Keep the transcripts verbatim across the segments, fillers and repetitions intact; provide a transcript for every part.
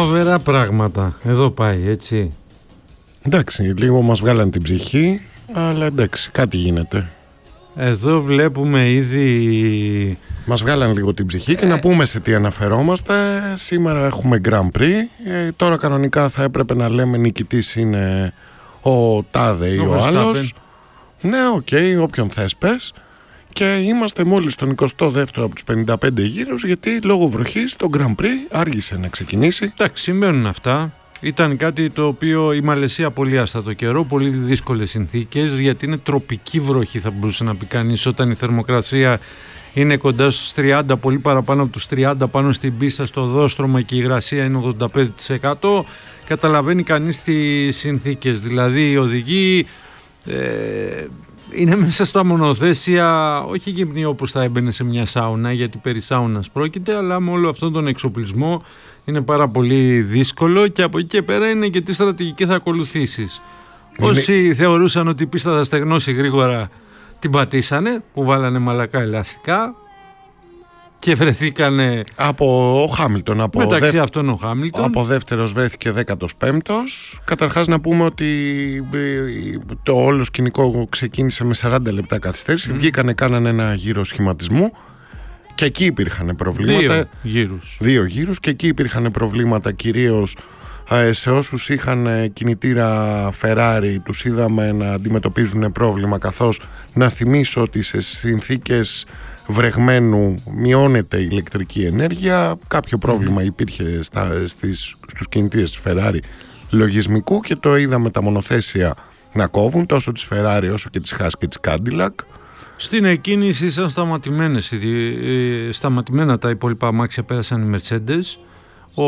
Φοβερά πράγματα. Εδώ πάει, έτσι. Εντάξει, λίγο μας βγάλαν την ψυχή, αλλά εντάξει, κάτι γίνεται. Εδώ βλέπουμε ήδη... Μας βγάλαν λίγο την ψυχή και ε... να πούμε σε τι αναφερόμαστε. Σήμερα έχουμε Grand Prix. Ε, τώρα κανονικά θα έπρεπε να λέμε νικητής είναι ο τάδε ή ο, ο άλλος. Ναι, οκ, okay, όποιον θες πες. Και είμαστε μόλις στον εικοστό δεύτερο από τους πενήντα πέντε γύρους, γιατί λόγω βροχής το Grand Prix άργησε να ξεκινήσει. Εντάξει, συμβαίνουν αυτά. Ήταν κάτι το οποίο η Μαλαισία πολύ άστατο καιρό, πολύ δύσκολες συνθήκες, γιατί είναι τροπική βροχή, θα μπορούσε να πει κανείς, όταν η θερμοκρασία είναι κοντά στους τριάντα, πολύ παραπάνω από τους τριάντα πάνω στην πίστα, στο δόστρωμα, και η υγρασία είναι ογδόντα πέντε τοις εκατό. Καταλαβαίνει κανείς τις συνθήκες. Δηλαδή οι οδηγοί ε, είναι μέσα στα μονοθέσια, όχι γυμνοί όπως θα έμπαινε σε μια σάουνα, γιατί περί σάουνας πρόκειται, αλλά με όλο αυτόν τον εξοπλισμό είναι πάρα πολύ δύσκολο, και από εκεί και πέρα είναι και τι στρατηγική θα ακολουθήσεις. Είναι... Όσοι θεωρούσαν ότι η πίστα θα στεγνώσει γρήγορα, την πατήσανε, που βάλανε μαλακά ελαστικά και βρεθήκανε από ο Χάμιλτον. Από μεταξύ δεύ... αυτών ο Χάμιλτον. Από δεύτερος βρέθηκε δέκατος πέμπτος. Καταρχάς να πούμε ότι το όλο σκηνικό ξεκίνησε με σαράντα λεπτά καθυστέρηση. Mm. Βγήκανε, κάνανε ένα γύρο σχηματισμού και εκεί υπήρχαν προβλήματα. Δύο γύρους. Δύο γύρους και εκεί υπήρχαν προβλήματα, κυρίως σε όσους είχαν κινητήρα Ferrari. Τους είδαμε να αντιμετωπίζουν πρόβλημα, καθώς να θυμίσω ότι σε συνθήκες βρεγμένου μειώνεται η ηλεκτρική ενέργεια. Κάποιο πρόβλημα mm. υπήρχε στα, στις, στους κινητήρες της Ferrari λογισμικού, και το είδαμε τα μονοθέσια να κόβουν, τόσο της Ferrari όσο και της Haas και της Cadillac. Στην εκκίνηση ήταν σταματημένες, σταματημένα τα υπόλοιπα αμάξια, πέρασαν οι Mercedes. Ο,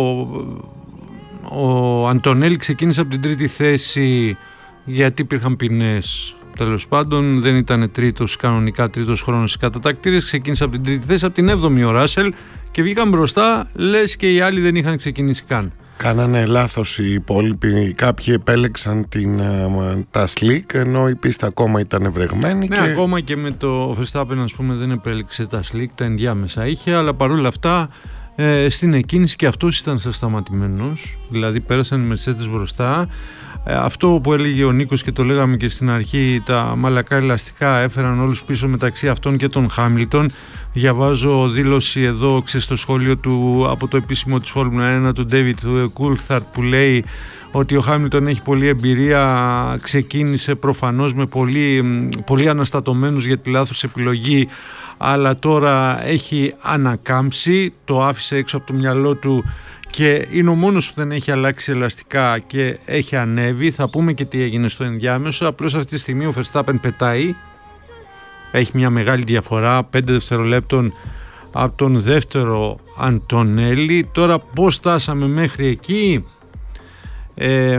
ο Αντωνέλη ξεκίνησε από την τρίτη θέση γιατί υπήρχαν ποινές. Τέλος πάντων δεν ήταν τρίτος, κανονικά τρίτος χρόνος στις κατατακτήρες. Ξεκίνησε από την τρίτη θέση, από την έβδομη ο Ράσελ, και βγήκαν μπροστά λες και οι άλλοι δεν είχαν ξεκινήσει καν. Κάνανε λάθος οι υπόλοιποι. Κάποιοι επέλεξαν την, τα slick, ενώ η πίστα ακόμα ήταν βρεγμένη. Ναι, και... ακόμα και με το Verstappen, ας πούμε, δεν επέλεξε τα slick, τα ενδιάμεσα είχε, αλλά παρόλα αυτά ε, στην εκκίνηση και αυτός ήταν σταματημένος. Δηλαδή πέρασαν οι Mercedes μπροστά. Ε, αυτό που έλεγε ο Νίκος και το λέγαμε και στην αρχή, τα μαλακά ελαστικά έφεραν όλους πίσω, μεταξύ αυτών και τον Χάμιλτον. Διαβάζω δήλωση εδώ στο σχόλιο του από το επίσημο της Φόρμουλα ένα του David Coulthard, που λέει ότι ο Χάμιλτον έχει πολλή εμπειρία, ξεκίνησε προφανώς με πολύ, πολύ αναστατωμένους για τη λάθος επιλογή, αλλά τώρα έχει ανακάμψει, το άφησε έξω από το μυαλό του και είναι ο μόνος που δεν έχει αλλάξει ελαστικά και έχει ανέβει. Θα πούμε και τι έγινε στο ενδιάμεσο. Απλώς αυτή τη στιγμή ο Verstappen πετάει, έχει μια μεγάλη διαφορά πέντε δευτερολέπτων από τον δεύτερο Αντωνέλη. Τώρα πώς φτάσαμε μέχρι εκεί? ε,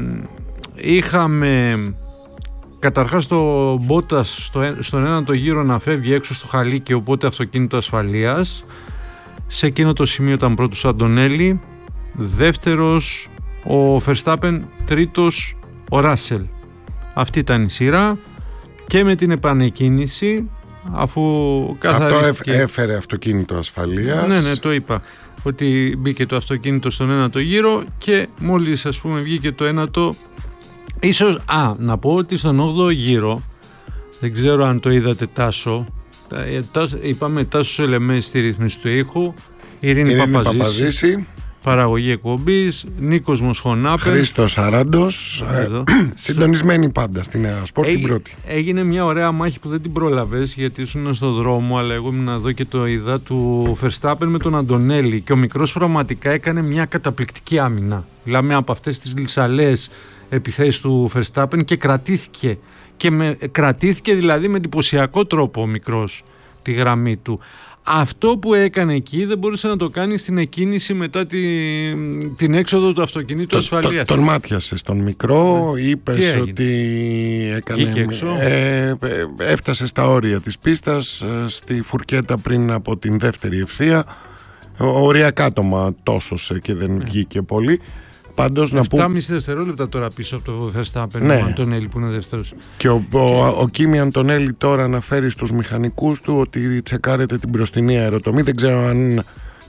είχαμε καταρχάς το Μπότας στο, στον έναν το γύρο να φεύγει έξω στο χαλί, και οπότε αυτοκίνητο ασφαλείας. Σε εκείνο το σημείο ήταν πρώτος ο Αντωνέλη, δεύτερος ο Verstappen, τρίτος ο Ράσελ. Αυτή ήταν η σειρά, και με την επανεκκίνηση, αφού καθαρίστηκε... Αυτό έφερε αυτοκίνητο ασφαλείας. Ναι, ναι, το είπα, ότι μπήκε το αυτοκίνητο στον ένατο γύρο, και μόλις, ας πούμε, βγήκε το ένατο, ίσως, α, να πω ότι στον όγδοο γύρο, δεν ξέρω αν το είδατε, Τάσο, είπαμε Τάσος Ελεμές στη ρύθμιση του ήχου, Ειρήνη, Ειρήνη Παπαζήση, Παπαζήση, παραγωγή εκπομπής, Νίκος Μοσχονάπεν, Χρήστος Αράντος, ε, συντονισμένοι πάντα στην Αερασπορ, την πρώτη. Έγινε μια ωραία μάχη που δεν την πρόλαβες γιατί ήσουν στον δρόμο, αλλά εγώ ήμουν εδώ και το είδα, του Verstappen με τον Αντωνέλη, και ο μικρός πραγματικά έκανε μια καταπληκτική άμυνα. Μιλάμε από αυτές τις λυσαλές επιθέσεις του Verstappen, και κρατήθηκε. Και με, κρατήθηκε δηλαδή με εντυπωσιακό τρόπο ο μικρός τη γραμμή του. Αυτό που έκανε εκεί δεν μπορούσε να το κάνει στην εκκίνηση μετά τη, την έξοδο του αυτοκινήτου το, ασφαλείας. Το, τον μάτιασε στον μικρό, ναι. Είπες ότι έκανε, ε, έφτασε στα όρια της πίστας, στη φουρκέτα πριν από την δεύτερη ευθεία. Οριακά το τόσωσε και δεν ναι. βγήκε πολύ. Πάντως να πούμε. επτά και μισό δευτερόλεπτα τώρα πίσω από το Verstappen, ναι. ο Αντωνέλη που είναι δεύτερος. Και ο, ο, ο, ο Κίμι Αντωνέλη τώρα αναφέρει στους μηχανικούς του ότι τσεκάρετε την μπροστινή αεροτομή. Δεν ξέρω αν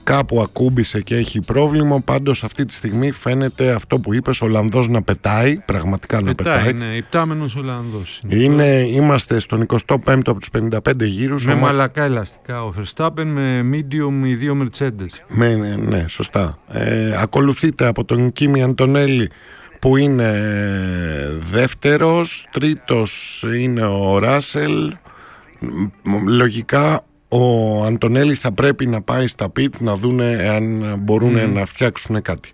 κάπου ακούμπησε και έχει πρόβλημα. Πάντως αυτή τη στιγμή φαίνεται αυτό που είπες, ο Ολλανδός να πετάει, πραγματικά να πετάει. πετάει. Είναι υπτάμενος Ολλανδός. Είναι, είναι, είμαστε στον εικοστό πέμπτο από τους πενήντα πέντε γύρους. Με ομα... μαλακά ελαστικά ο Verstappen, με medium οι δύο Mercedes. Με, ναι, ναι, σωστά. Ε, ακολουθείται από τον Κίμι Αντονέλη που είναι δεύτερος, τρίτος είναι ο Ράσελ. Λογικά ο Αντονέλη θα πρέπει να πάει στα πιτ να δούνε αν μπορούν mm. να φτιάξουν κάτι.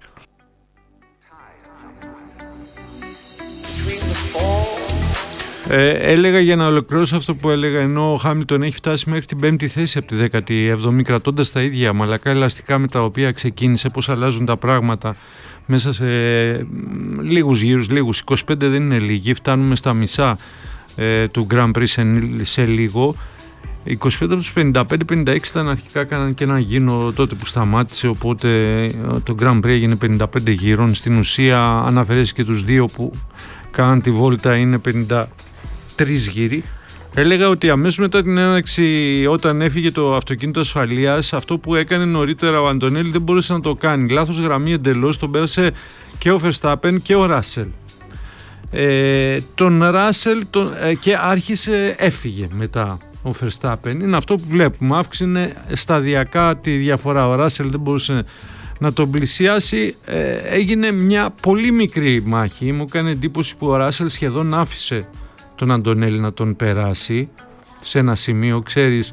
Ε, έλεγα για να ολοκληρώσω αυτό που έλεγα, ενώ ο Χάμιλτον έχει φτάσει μέχρι την πέμπτη θέση από τη δέκατη έβδομη, κρατώντας τα ίδια μαλακά ελαστικά με τα οποία ξεκίνησε, πώς αλλάζουν τα πράγματα μέσα σε λίγους γύρους, λίγους, είκοσι πέντε δεν είναι λίγοι, φτάνουμε στα μισά ε, του Grand Prix σε, σε λίγο. είκοσι πέντε από τους πενήντα πέντε πενήντα έξι ήταν αρχικά, έκαναν και ένα γύρο τότε που σταμάτησε, οπότε το Grand Prix έγινε πενήντα πέντε γύρων. Στην ουσία, αν αφαιρέσει και τους δύο που κάναν τη βόλτα, είναι πενήντα τρεις γύροι. Έλεγα ότι αμέσως μετά την έναρξη, όταν έφυγε το αυτοκίνητο ασφαλείας, αυτό που έκανε νωρίτερα ο Αντονέλη δεν μπορούσε να το κάνει. Λάθος γραμμή εντελώς, τον πέρασε και ο Verstappen και ο Ράσελ. Ε, τον Ράσελ τον, ε, και άρχισε, έφυγε μετά ο Verstappen. Είναι αυτό που βλέπουμε, αύξηνε σταδιακά τη διαφορά. Ο Ράσελ δεν μπορούσε να τον πλησιάσει, ε, έγινε μια πολύ μικρή μάχη. Μου έκανε εντύπωση που ο Ράσελ σχεδόν άφησε τον Αντονέλη να τον περάσει σε ένα σημείο, ξέρεις.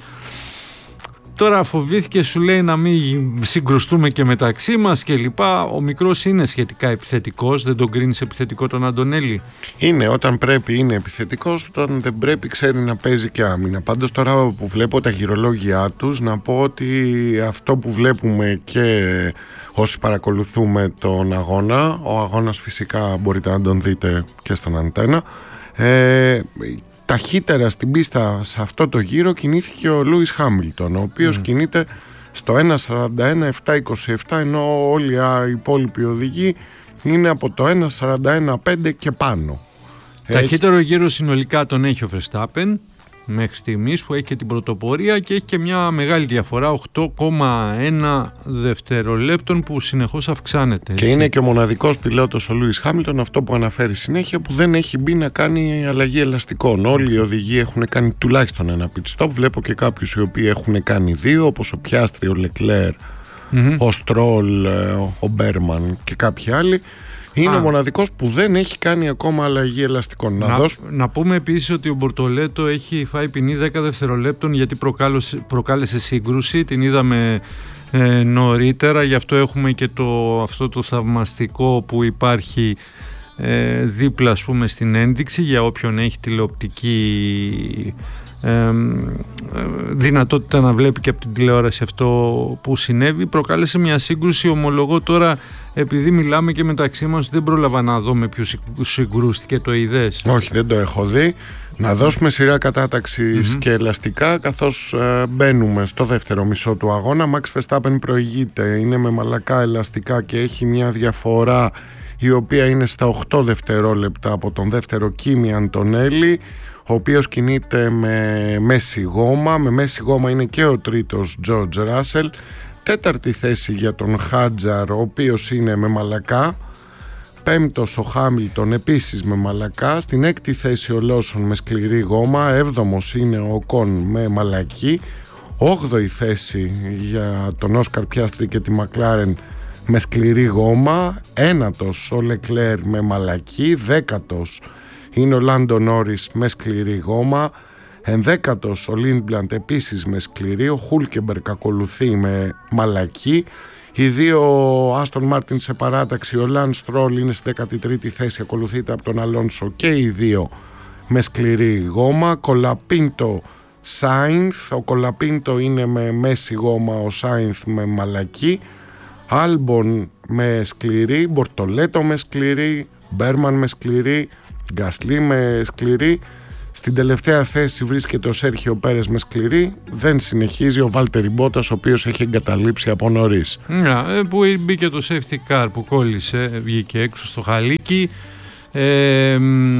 Τώρα φοβήθηκε, σου λέει, να μην συγκρουστούμε και μεταξύ μας και λοιπά. Ο μικρός είναι σχετικά επιθετικός, δεν τον κρίνεις επιθετικό τον Αντονέλη? Είναι, όταν πρέπει είναι επιθετικός, όταν δεν πρέπει ξέρει να παίζει και άμυνα. Πάντως τώρα που βλέπω τα γυρολόγια τους, να πω ότι αυτό που βλέπουμε και όσοι παρακολουθούμε τον αγώνα, ο αγώνας φυσικά μπορείτε να τον δείτε και στον Αντένα, ε, ταχύτερα στην πίστα σε αυτό το γύρο κινήθηκε ο Λούις Χάμιλτον, ο οποίος mm. κινείται στο ένα σαράντα ένα επτακόσια είκοσι επτά, ενώ όλοι οι υπόλοιποι οδηγοί είναι από το ένα σαράντα ένα πέντε και πάνω. Ταχύτερο έχει... γύρο συνολικά τον έχει ο Verstappen μέχρι στιγμής, που έχει και την πρωτοπορία και έχει και μια μεγάλη διαφορά, οκτώ κόμμα ένα δευτερολέπτων, που συνεχώς αυξάνεται. Και έτσι είναι και ο μοναδικός πιλότος ο Λούις Χάμιλτον, αυτό που αναφέρει συνέχεια, που δεν έχει μπει να κάνει αλλαγή ελαστικών. Όλοι οι οδηγοί έχουν κάνει τουλάχιστον ένα pit stop. Βλέπω και κάποιους οι οποίοι έχουν κάνει δύο, όπως ο Πιάστρι, ο Λεκλέρ, mm-hmm. ο Στρόλ, ο Μπέρμαν και κάποιοι άλλοι. Είναι Α. ο μοναδικός που δεν έχει κάνει ακόμα αλλαγή ελαστικών. Να, να, δώσ... να πούμε επίσης ότι ο Μπορτολέτο έχει φάει ποινή δέκα δευτερολέπτων γιατί προκάλεσε, προκάλεσε σύγκρουση. Την είδαμε ε, νωρίτερα, γι' αυτό έχουμε και το, αυτό το θαυμαστικό που υπάρχει ε, δίπλα, ας πούμε, στην ένδειξη, για όποιον έχει τηλεοπτική Ε, δυνατότητα να βλέπει και από την τηλεόραση αυτό που συνέβη. Προκάλεσε μια σύγκρουση, ομολογώ τώρα, επειδή μιλάμε και μεταξύ μας, δεν πρόλαβα να δω με ποιους συγκρούστηκε. Το είδες? Όχι, δεν το έχω δει. Να δώσουμε σειρά κατάταξης mm-hmm. και ελαστικά, καθώς ε, μπαίνουμε στο δεύτερο μισό του αγώνα. Max Verstappen προηγείται, είναι με μαλακά ελαστικά και έχει μια διαφορά η οποία είναι στα οκτώ δευτερόλεπτα από τον δεύτερο Κίμι Αντονέλη, ο οποίος κινείται με μέση γόμα. Με μέση γόμα είναι και ο τρίτος George Russell. Τέταρτη θέση για τον Χάτζαρ, ο οποίος είναι με μαλακά. Πέμπτος ο Χάμιλτον, επίσης με μαλακά. Στην έκτη θέση ο Λόσον με σκληρή γόμα. Έβδομος είναι ο Κον με μαλακή. Όγδοη θέση για τον Όσκαρ Πιάστρι και τη Μακλάρεν με σκληρή γόμα. Ένατος ο Λεκλέρ με μαλακή. Δέκατος είναι ο Λάντο Νόρις με σκληρή γόμα. Ενδέκατος ο Λίντμπλαντ επίσης με σκληρή. Ο Χούλκεμπερκ ακολουθεί με μαλακή. Οι δύο Άστον Μάρτιν σε παράταξη, ο Λαν Στρόλ είναι στη δέκατη τρίτη θέση, ακολουθείται από τον Αλόνσο και οι δύο με σκληρή γόμα. Κολαπίντο Σάινθ, ο Κολαπίντο είναι με μέση γόμα, ο Σάινθ με μαλακή. Άλμπον με σκληρή, Μπορτολέτο με σκληρή, Μπέρμαν με σκληρή, Γκασλί με σκληρή. Στην τελευταία θέση βρίσκεται ο Σέρχιο Πέρες με σκληρή. Δεν συνεχίζει ο Βάλτερι Μπότας, ο οποίος έχει εγκαταλείψει από νωρίς. Yeah, που μπήκε το safety car που κόλλησε, βγήκε έξω στο χαλίκι. Ε,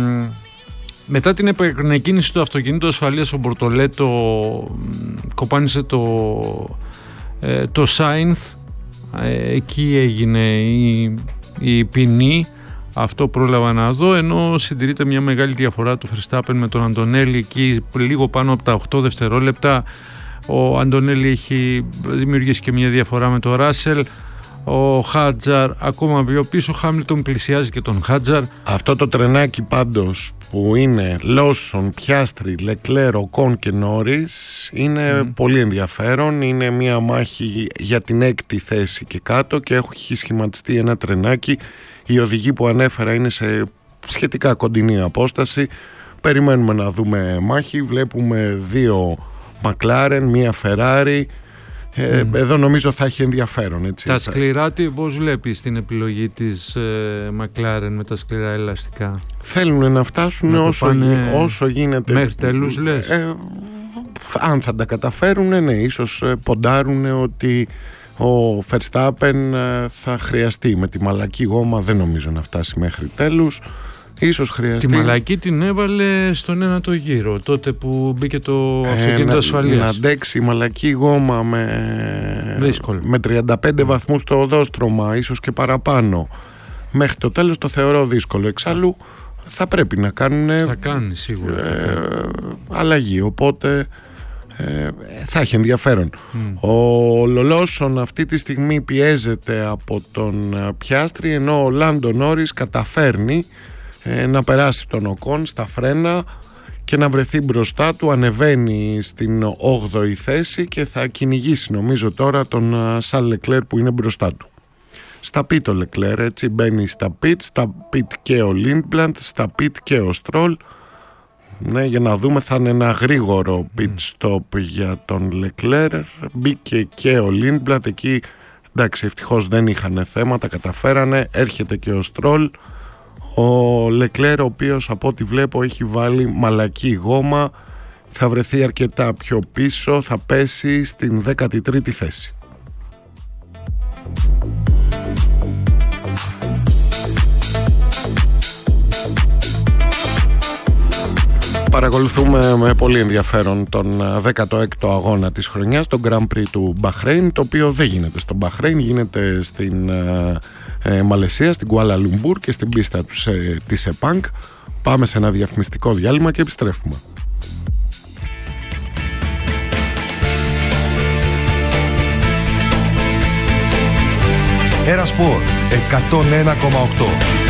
μετά την επεκκίνηση του αυτοκινήτου ασφαλείας, ο Μπορτολέτο κοπάνισε το ε, το Sainz, ε, εκεί έγινε η, η ποινή. Αυτό πρόλαβα να δω, ενώ συντηρείται μια μεγάλη διαφορά του Verstappen με τον Αντωνέλη εκεί λίγο πάνω από τα οκτώ δευτερόλεπτα. Ο Αντωνέλη έχει δημιουργήσει και μια διαφορά με τον Ράσελ. Ο Χάτζαρ ακόμα πιο πίσω, Χάμιλτον πλησιάζει και τον Χάτζαρ. Αυτό το τρενάκι πάντως που είναι Λόσον, Πιάστρι, Λεκλέρ, Οκόν και Νόρις είναι mm. πολύ ενδιαφέρον. Είναι μια μάχη για την έκτη θέση και κάτω και έχει σχηματιστεί ένα τρενάκι. Οι οδηγοί που ανέφερα είναι σε σχετικά κοντινή απόσταση. Περιμένουμε να δούμε μάχη. Βλέπουμε δύο Μακλάρεν, μία Φεράρι. Ε, mm. Εδώ νομίζω θα έχει ενδιαφέρον, έτσι. Τα σκληρά, τι, πώς βλέπεις την επιλογή της ε, Μακλάρεν με τα σκληρά ελαστικά? Θέλουν να φτάσουν να όσο, όσο γίνεται μέχρι τέλους, λες? Ε, αν θα τα καταφέρουν, ναι, ίσως ποντάρουν ότι ο Verstappen θα χρειαστεί. Με τη μαλακή γόμα δεν νομίζω να φτάσει μέχρι τέλους. Ίσως χρειαστεί. Τη μαλακή την έβαλε στον ένατο γύρο, τότε που μπήκε το αυτοκίνητο ε, ασφαλείας. Να αντέξει η μαλακή γόμα με, με τριάντα πέντε βαθμούς το οδόστρωμα, ίσως και παραπάνω, μέχρι το τέλος το θεωρώ δύσκολο. Εξάλλου θα πρέπει να κάνουν θα κάνει σίγουρα ε, θα κάνει. αλλαγή, οπότε ε, θα έχει ενδιαφέρον. Mm. Ο Λόσον αυτή τη στιγμή πιέζεται από τον Πιάστρι, ενώ ο Λάντο Νόρις καταφέρνει να περάσει τον Οκόν στα φρένα και να βρεθεί μπροστά του. Ανεβαίνει στην όγδοη θέση και θα κυνηγήσει νομίζω τώρα τον Σαρλ Λεκλέρ που είναι μπροστά του. Στα πιτ ο Λεκλέρ, έτσι, μπαίνει στα πιτ, στα πιτ και ο Λίντμπλαντ, στα πιτ και ο Στρόλ. Ναι, για να δούμε, θα είναι ένα γρήγορο pit stop για τον Λεκλέρ. Μπήκε και ο Λίντμπλαντ εκεί, εντάξει, ευτυχώς δεν είχαν θέματα, καταφέρανε. Έρχεται και ο Στρόλ. Ο Λεκλέρ, ο οποίος από ό,τι βλέπω έχει βάλει μαλακή γόμα, θα βρεθεί αρκετά πιο πίσω, θα πέσει στην δέκατη τρίτη θέση. Παρακολουθούμε με πολύ ενδιαφέρον τον δέκατο έκτο αγώνα της χρονιάς, τον Grand Prix του Μπαχρέιν, το οποίο δεν γίνεται στο Μπαχρέιν, γίνεται στην ε, Μαλαισία, στην Κουάλα Λουμπούρ και στην πίστα τους, ε, της ΕΠΑΝΚ. Πάμε σε ένα διαφημιστικό διάλειμμα και επιστρέφουμε. Ερασπορ εκατόν ένα κόμμα οκτώ.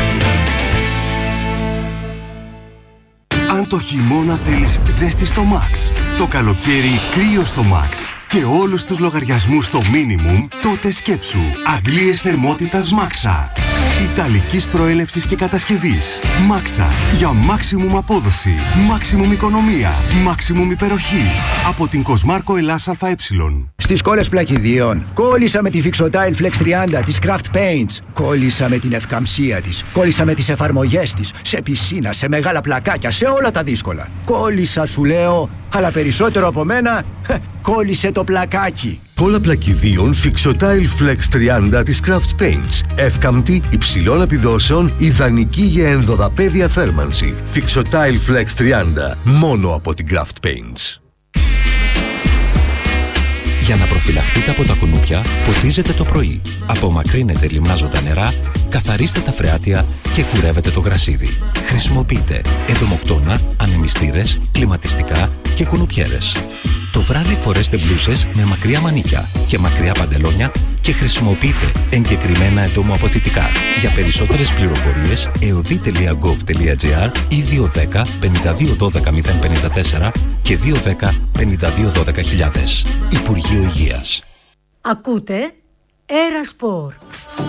Αν το χειμώνα θέλεις ζέστη στο Max, το καλοκαίρι κρύο στο Max και όλους τους λογαριασμούς στο minimum, τότε σκέψου αντλίες θερμότητας Maxa. Ιταλικής προέλευσης και κατασκευής. Maxa για maximum απόδοση, maximum οικονομία, maximum υπεροχή. Από την Κοσμάρκο Ελλάς ΑΕ. Στις κόλλες πλακιδίων, κόλλησα με τη Fixotile Flex τριάντα της Craft Paints. Κόλλησα με την ευκαμψία της. Κόλλησα με τις εφαρμογές της. Σε πισίνα, σε μεγάλα πλακάκια, σε όλα τα δύσκολα. Κόλλησα σου λέω, αλλά περισσότερο από μένα, κόλλησε το πλακάκι. Κόλλα πλακιδίων Fixotile Flex τριάντα της Craft Paints. Εύκαμπτη, υψηλών επιδόσεων, ιδανική για ενδοδαπέδια θέρμανση. Fixotile Flex τριάντα, μόνο από την Craft Paints. Για να προφυλαχτείτε από τα κουνούπια, ποτίζετε το πρωί. Απομακρύνετε λιμνάζοντα νερά, καθαρίστε τα φρεάτια και κουρεύετε το γρασίδι. Χρησιμοποιείτε εντομοκτώνα, ανεμιστήρες, κλιματιστικά και κουνουπιέρες. Το βράδυ φορέστε μπλούσες με μακριά μανίκια και μακριά παντελόνια και χρησιμοποιείτε εγκεκριμένα εντομοαποθητικά. Για περισσότερες πληροφορίες εωδή τελεία γκοβ τελεία τζι άρ ή δύο ένα μηδέν πέντε δύο ένα δύο μηδέν πέντε τέσσερα και δύο ένα μηδέν πέντε δύο ένα μηδέν χιλιάδες. Υπουργείο Υγείας. Ακούτε Ερασπορ.